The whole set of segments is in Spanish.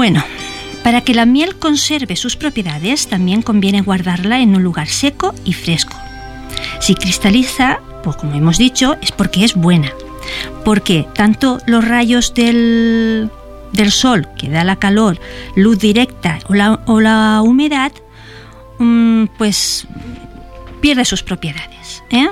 Bueno, para que la miel conserve sus propiedades, también conviene guardarla en un lugar seco y fresco. Si cristaliza, pues como hemos dicho, es porque es buena. Porque tanto los rayos del sol, que da la calor, luz directa o la humedad, pues pierde sus propiedades, ¿eh?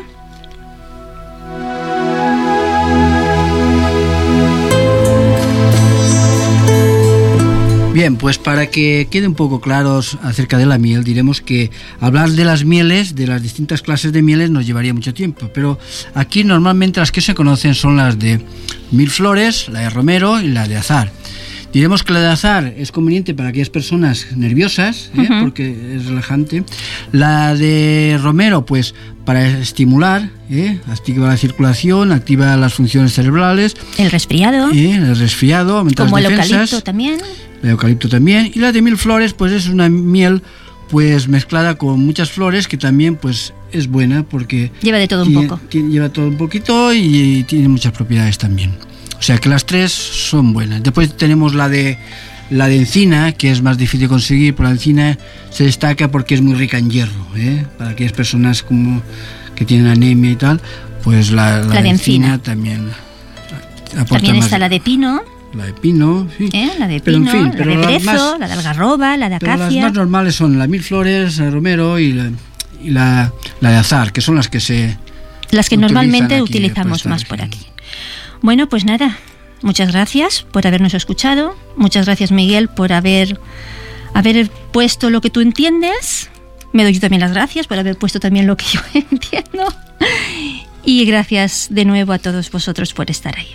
Bien, pues para que quede un poco claros acerca de la miel, diremos que hablar de las mieles, de las distintas clases de mieles, nos llevaría mucho tiempo, pero aquí normalmente las que se conocen son las de mil flores, la de romero y la de azahar. Diremos que la de azahar es conveniente para aquellas personas nerviosas, porque es relajante. La de romero, pues para estimular, activa la circulación, activa las funciones cerebrales. El resfriado. Aumenta como las defensas. El eucalipto también. El eucalipto también. Y la de mil flores, pues es una miel pues mezclada con muchas flores, que también pues es buena porque lleva de todo un poco. Lleva todo un poquito y tiene muchas propiedades también. O sea que las tres son buenas. Después tenemos la de encina, que es más difícil de conseguir, pero la encina se destaca porque es muy rica en hierro, para aquellas personas como que tienen anemia y tal, pues la de encina también aporta. También más. Está la de pino. La de pino, sí. La de pino, la de brezo, la de algarroba, la de acacia. Pero las más normales son la mil flores, el romero y la de azahar, que son las que normalmente utilizamos más por aquí. Bueno, pues nada, muchas gracias por habernos escuchado. Muchas gracias, Miguel, por haber puesto lo que tú entiendes. Me doy yo también las gracias por haber puesto también lo que yo entiendo. Y gracias de nuevo a todos vosotros por estar ahí.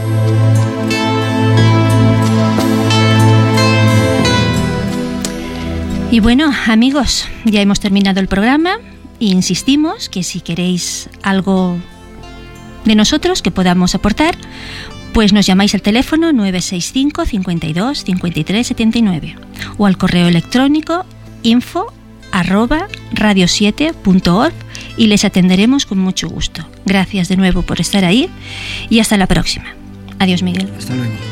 Y bueno, amigos, ya hemos terminado el programa e insistimos que si queréis algo de nosotros que podamos aportar, pues nos llamáis al teléfono 965 52 53 79 o al correo electrónico info@radio7.org y les atenderemos con mucho gusto. Gracias de nuevo por estar ahí y hasta la próxima. Adiós, Miguel. Hasta luego.